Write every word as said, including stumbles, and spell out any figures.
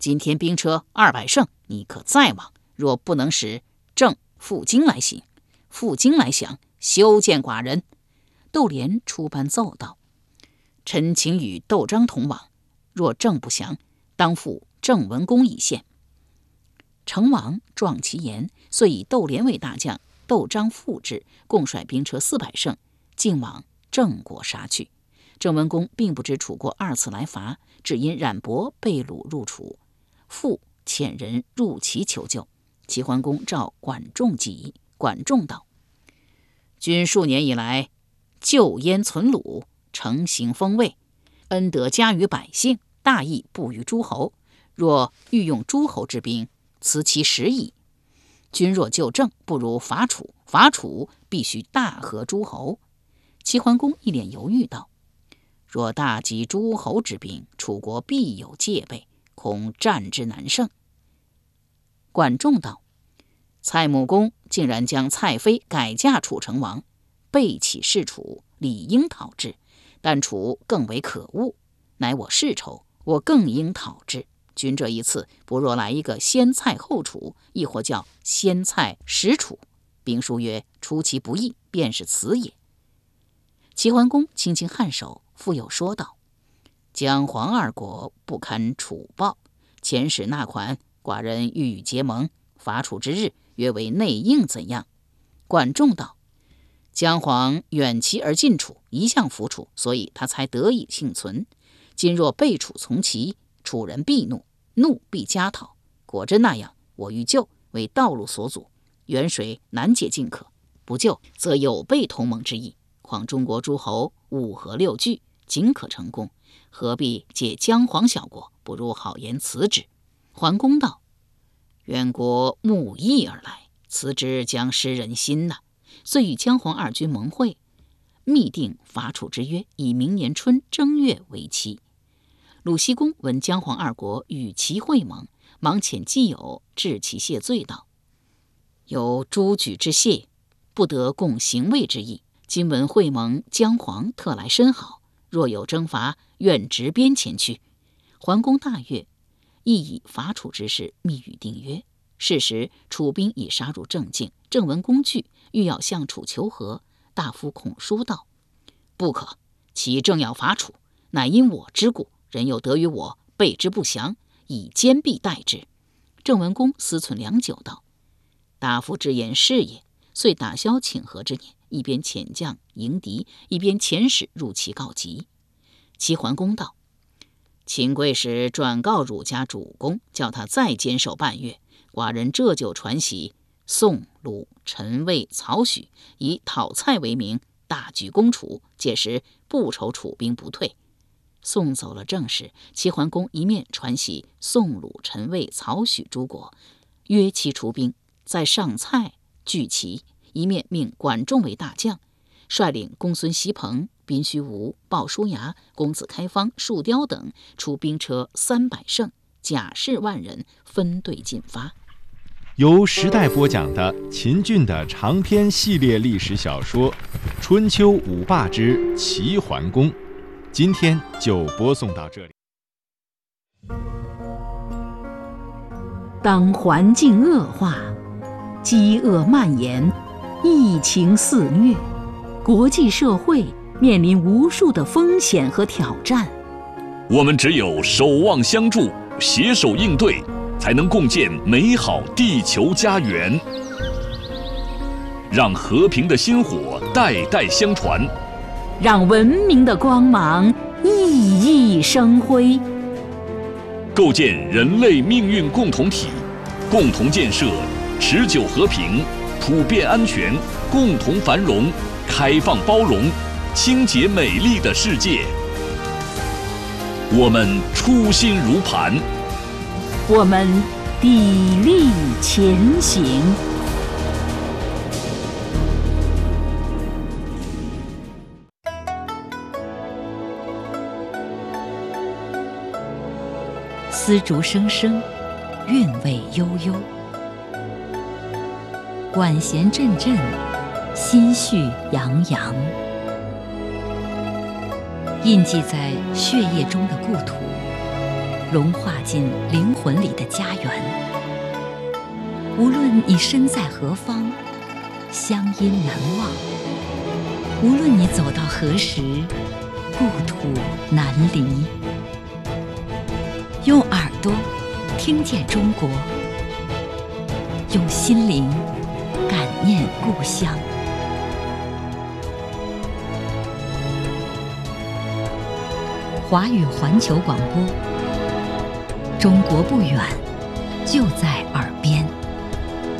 今天兵车二百乘，你可再往。若不能使正负荆来行，负荆来降，休见寡人。窦廉出班奏道：臣请与窦章同往，若正不降，当付郑文公以献。成王壮其言，遂以窦廉为大将，窦章副之，共率兵车四百乘，径往郑国杀去。郑文公并不知楚国二次来伐，只因冉伯被掳入楚，复遣人入齐求救。齐桓公召管仲集，管仲道：君数年以来，救燕存虏，承行封卫，恩德加于百姓，大义布于诸侯。若欲用诸侯之兵，此其时矣。君若救郑，不如伐楚，伐楚必须大和诸侯。齐桓公一脸犹豫道：若大集诸侯之兵，楚国必有戒备，恐战之难胜。管仲道：蔡穆公竟然将蔡妃改嫁楚成王，背弃事楚，理应讨之，但楚更为可恶，乃我世仇，我更应讨之。君这一次不若来一个先蔡后楚，亦或叫先蔡始楚。兵书曰：出其不意，便是此也。齐桓公轻轻颔首，复又说道：姜黄二国不堪楚暴，遣使纳款，寡人欲与结盟，伐楚之日，约为内应，怎样？管仲道：姜黄远齐而近楚，一向服楚，所以他才得以幸存。今若背楚从齐，楚人必怒，怒必加讨。果真那样，我欲救，为道路所阻，远水难解近渴；不救，则有悖同盟之意。况中国诸侯五合六聚，仅可成功，何必借姜黄小国？不如好言辞之。桓公道：远国慕义而来，辞之将失人心呐。遂与姜黄二军盟会，密定伐楚之约，以明年春正月为期。鲁僖公闻姜黄二国与齐会盟，忙遣季友致其谢罪道：有诸举之谢，不得共行魏之意。今闻会盟，姜黄特来深好，若有征伐，愿执鞭前去。桓公大悦，亦以伐楚之事密语定约。是时楚兵已杀入郑境，郑文公惧，欲要向楚求和。大夫孔舒道：不可，其正要伐楚，乃因我之故，人又得于我，备之不降，以坚壁待之。郑文公思忖良久道：大夫之言是也。遂打消请和之念，一边遣将迎敌，一边遣使入齐告急。齐桓公道：秦贵使转告汝家主公，叫他再坚守半月，寡人这就传檄宋、鲁、陈、魏、曹、许，以讨蔡为名，大举攻楚，届时不愁楚兵不退。送走了郑使，齐桓公一面传檄宋、鲁、陈、魏、曹、许诸国，约其楚兵在上蔡聚齐，一面命管仲为大将，率领公孙锡朋、宾须吴、鲍叔牙、公子开方、树雕等出兵车三百乘，甲士万人，分队进发。 由时代播讲的秦俊的长篇系列历史小说《春秋五霸之齐桓公》，今天就播送到这里。 当环境恶化，饥饿蔓延，疫情肆虐，国际社会面临无数的风险和挑战。 我们只有守望相助，携手应对，才能共建美好地球家园，让和平的薪火代代相传， 让文明的光芒熠熠生辉， 构建人类命运共同体，共同建设持久和平、普遍安全、共同繁荣、开放包容、清洁美丽的世界。我们初心如磐， 我们砥砺前行。丝竹声声，韵味悠悠；管弦阵阵，心绪洋洋。印记在血液中的故土， 融化进灵魂里的家园。无论你身在何方，乡音难忘；无论你走到何时，故土难离。用耳朵听见中国，用心灵感念故乡。华语环球广播，中国不远，就在耳边。